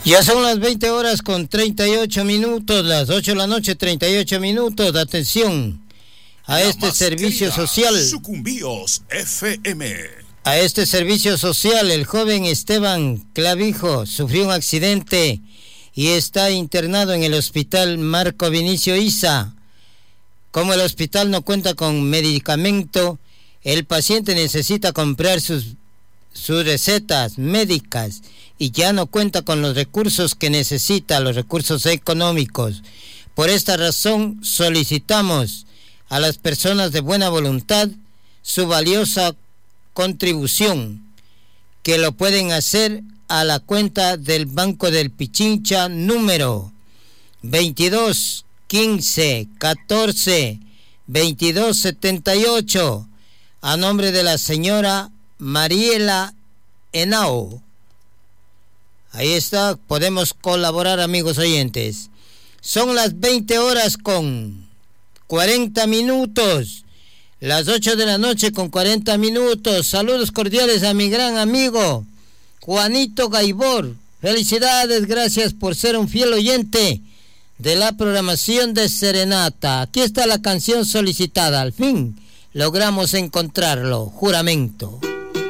Ya son las 20 horas con 38 minutos, las 8 de la noche, 38 minutos. Atención a este servicio social. Sucumbíos FM. A este servicio social, el joven Esteban Clavijo sufrió un accidente y está internado en el hospital Marco Vinicio Isa. Como el hospital no cuenta con medicamento, el paciente necesita comprar sus recetas médicas y ya no cuenta con los recursos que necesita, los recursos económicos. Por esta razón solicitamos a las personas de buena voluntad su valiosa contribución, que lo pueden hacer a la cuenta del Banco del Pichincha número 22 15 14 22 78 a nombre de la señora Mariela Henao. Ahí está, podemos colaborar, amigos oyentes. Son las 20 horas con 40 minutos. Las 8 de la noche con 40 minutos. Saludos cordiales a mi gran amigo Juanito Gaibor. Felicidades, gracias por ser un fiel oyente de la programación de Serenata. Aquí está la canción solicitada. Al fin logramos encontrarlo. Juramento.